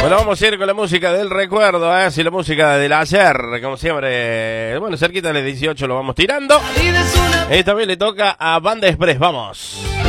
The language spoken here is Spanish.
Bueno, vamos a ir con la música del recuerdo, así la música del ayer, como siempre. Bueno, cerquita de las 18 lo vamos tirando. Esta vez le toca a Banda Express, vamos.